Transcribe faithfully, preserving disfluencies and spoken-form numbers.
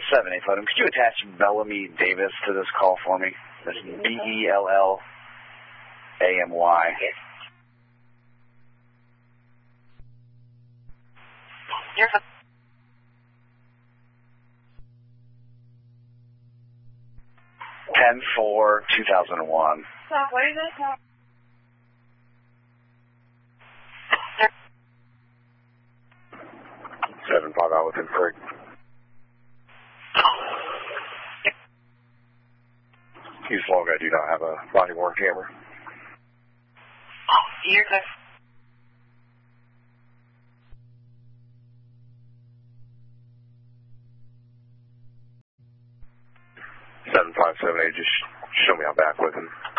seven eight five. Could you attach Bellamy Davis to this call for me? That's B E L L A M Y. Yes. Here's a... ten four two thousand one. So, what is it? seven five out within Frick. Use log, I do not have a body worn camera. You're good. seven five seven eight, just show me I'm back with him.